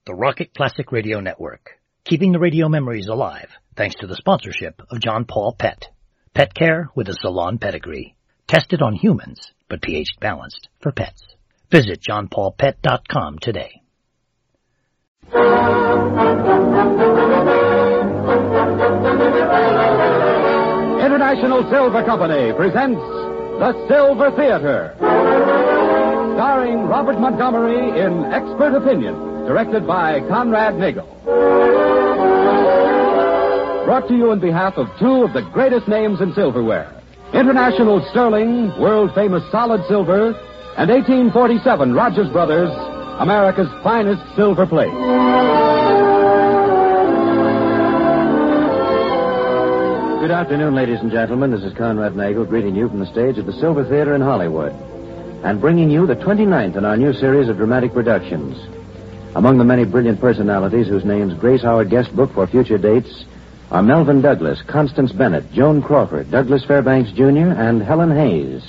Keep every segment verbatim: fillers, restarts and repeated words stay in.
the Rocket Classic Radio Network, keeping the radio memories alive thanks to the sponsorship of John Paul Pet. Pet care with a salon pedigree. Tested on humans, but pH balanced for pets. Visit john paul pet dot com today. International Silver Company presents The Silver Theater, starring Robert Montgomery in Expert Opinion, directed by Conrad Nagel. Brought to you on behalf of two of the greatest names in silverware, International Sterling, world-famous solid silver, and eighteen forty-seven Rogers Brothers, America's finest silver plate. Good afternoon, ladies and gentlemen. This is Conrad Nagel greeting you from the stage at the Silver Theater in Hollywood and bringing you the twenty-ninth in our new series of dramatic productions. Among the many brilliant personalities whose names grace our guest book for future dates are Melvin Douglas, Constance Bennett, Joan Crawford, Douglas Fairbanks Junior, and Helen Hayes.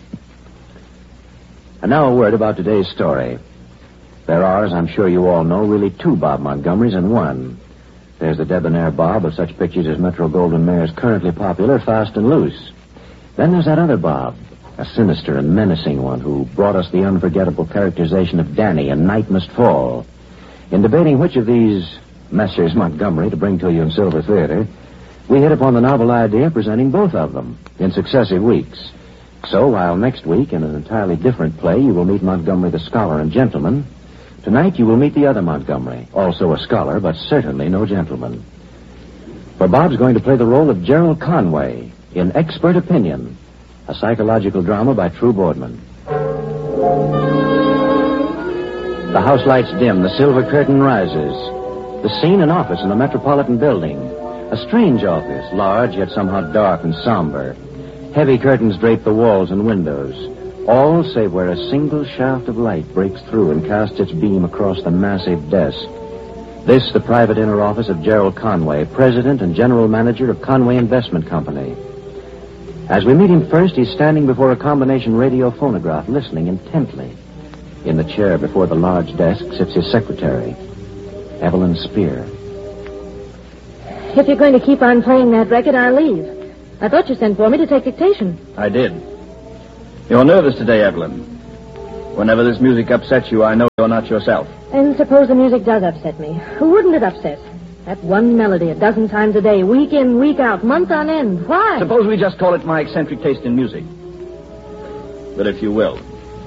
And now a word about today's story. There are, as I'm sure you all know, really two Bob Montgomerys in one. There's the debonair Bob of such pictures as Metro-Goldwyn-Mayer's currently popular Fast and Loose. Then there's that other Bob, a sinister and menacing one who brought us the unforgettable characterization of Danny in Night Must Fall. In debating which of these Messrs. Montgomery to bring to you in Silver Theater, we hit upon the novel idea of presenting both of them in successive weeks. So while next week, in an entirely different play, you will meet Montgomery the scholar and gentleman, tonight you will meet the other Montgomery, also a scholar, but certainly no gentleman. For Bob's going to play the role of Gerald Conway in Expert Opinion, a psychological drama by True Boardman. The house lights dim, the silver curtain rises. The scene, an office in a metropolitan building. A strange office, large yet somehow dark and somber. Heavy curtains drape the walls and windows, all save where a single shaft of light breaks through and casts its beam across the massive desk. This, the private inner office of Gerald Conway, president and general manager of Conway Investment Company. As we meet him first, he's standing before a combination radio phonograph, listening intently. In the chair before the large desk sits his secretary, Evelyn Spear. If you're going to keep on playing that record, I'll leave. I thought you sent for me to take dictation. I did. You're nervous today, Evelyn. Whenever this music upsets you, I know you're not yourself. And suppose the music does upset me. Who wouldn't it upset? That one melody a dozen times a day, week in, week out, month on end. Why? Suppose we just call it my eccentric taste in music. But if you will,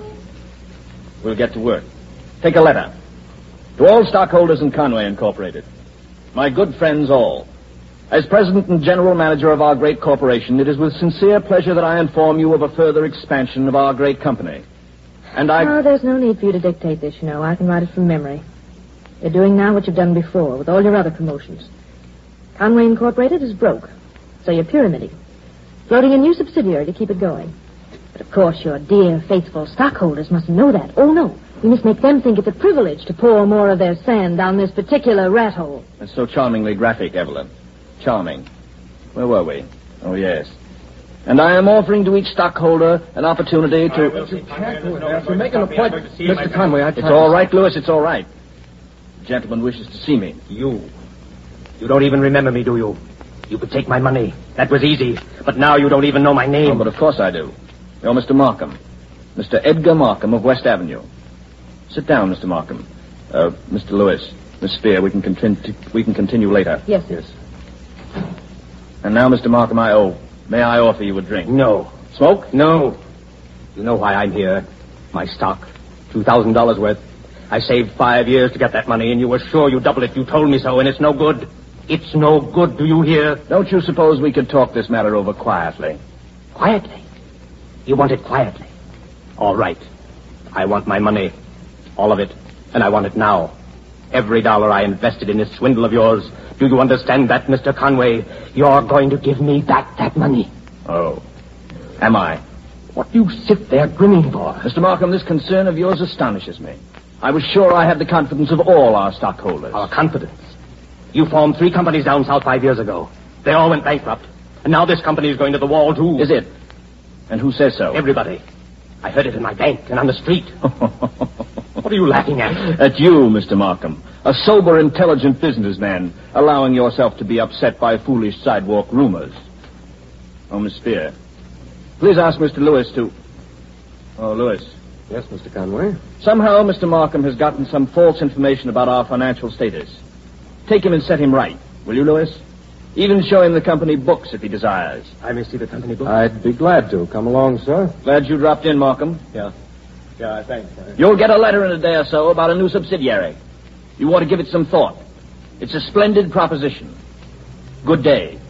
we'll get to work. Take a letter. To all stockholders in Conway Incorporated. My good friends all. As president and general manager of our great corporation, it is with sincere pleasure that I inform you of a further expansion of our great company. And I... Oh, there's no need for you to dictate this, you know. I can write it from memory. You're doing now what you've done before with all your other promotions. Conway Incorporated is broke, so you're pyramiding. Floating a new subsidiary to keep it going. But of course your dear, faithful stockholders mustn't know that. Oh, no. We must make them think it's a privilege to pour more of their sand down this particular rat hole. That's so charmingly graphic, Evelyn. Charming. Where were we? Oh, yes. And I am offering to each stockholder an opportunity to... We're making a point, Mister Conway. I It's all right, Lewis, it's all right. The gentleman wishes to see me. You. You don't even remember me, do you? You could take my money. That was easy. But now you don't even know my name. Oh, but of course I do. You're Mister Markham. Mister Edgar Markham of West Avenue. Sit down, Mister Markham. Uh, Mister Lewis, Miss Spear, we can, continue, we can continue later. Yes, yes. And now, Mister Markham, I owe. May I offer you a drink? No. Smoke? No. You know why I'm here. My stock. two thousand dollars worth. I saved five years to get that money, and you were sure you'd double it. You told me so, and it's no good. It's no good, do you hear? Don't you suppose we could talk this matter over quietly? Quietly? You want it quietly? All right. I want my money. All of it. And I want it now. Every dollar I invested in this swindle of yours. Do you understand that, Mister Conway? You're going to give me back that money. Oh. Am I? What do you sit there grinning for? Mister Markham, this concern of yours astonishes me. I was sure I had the confidence of all our stockholders. Our confidence? You formed three companies down south five years ago. They all went bankrupt. And now this company is going to the wall, too. Is it? And who says so? Everybody. I heard it in my bank and on the street. What are you laughing at? At you, Mister Markham. A sober, intelligent businessman, allowing yourself to be upset by foolish sidewalk rumors. Oh, Miss Spear, please ask Mister Lewis to... Oh, Lewis. Yes, Mister Conway? Somehow Mister Markham has gotten some false information about our financial status. Take him and set him right, will you, Lewis? Even show him the company books if he desires. I may see the company books? I'd be glad to. Come along, sir. Glad you dropped in, Markham. Yeah. Yeah, thanks. You'll get a letter in a day or so about a new subsidiary. You ought to give it some thought. It's a splendid proposition. Good day.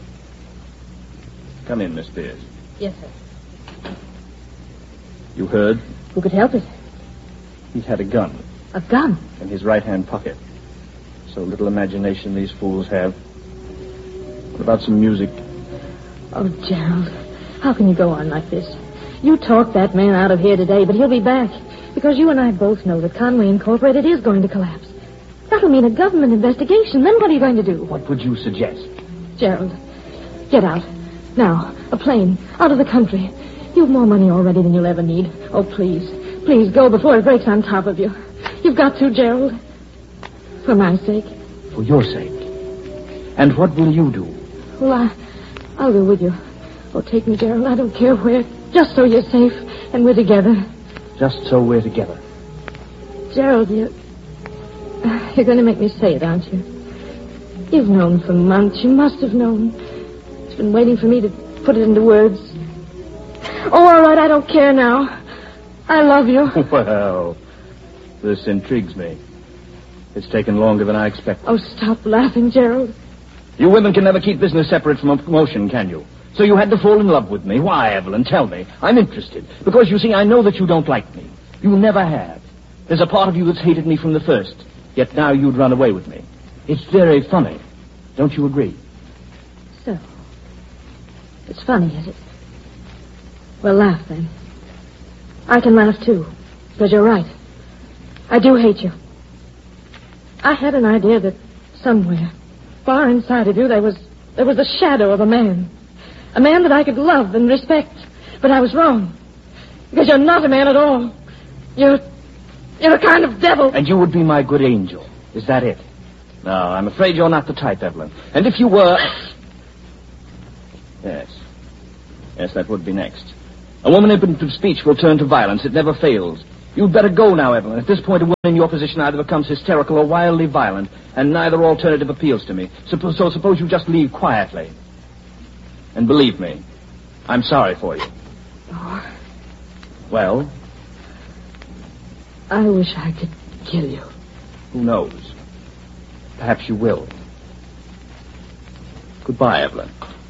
Come in, Miss Spears. Yes, sir. You heard? Who could help it? He had a gun A gun? in his right-hand pocket. So little imagination these fools have. What about some music? Oh, Gerald, how can you go on like this? You talked that man out of here today, but he'll be back. Because you and I both know that Conway Incorporated is going to collapse. That'll mean a government investigation. Then what are you going to do? What would you suggest? Gerald, get out. Now, a plane, out of the country. You've more money already than you'll ever need. Oh, please, please go before it breaks on top of you. You've got to, Gerald. For my sake. For your sake. And what will you do? Well, I, I'll go with you. Oh, take me, Gerald. I don't care where. Just so you're safe and we're together. Just so we're together. Gerald, you... You're going to make me say it, aren't you? You've known for months. You must have known. It's been waiting for me to put it into words. Oh, all right, I don't care now. I love you. Well, this intrigues me. It's taken longer than I expected. Oh, stop laughing, Gerald. You women can never keep business separate from a promotion, can you? So you had to fall in love with me. Why, Evelyn? Tell me. I'm interested. Because, you see, I know that you don't like me. You never have. There's a part of you that's hated me from the first. Yet now you'd run away with me. It's very funny. Don't you agree? So. It's funny, is it? Well, laugh, then. I can laugh, too. Because you're right. I do hate you. I had an idea that somewhere, far inside of you, there was there was the shadow of a man. A man that I could love and respect. But I was wrong. Because you're not a man at all. You're... You're a kind of devil. And you would be my good angel. Is that it? No, I'm afraid you're not the type, Evelyn. And if you were... Yes. Yes, that would be next. A woman impotent of speech will turn to violence. It never fails. You'd better go now, Evelyn. At this point, a woman in your position either becomes hysterical or wildly violent, and neither alternative appeals to me. Suppose, so suppose you just leave quietly. And believe me, I'm sorry for you. Oh. Well? I wish I could kill you. Who knows? Perhaps you will. Goodbye, Evelyn.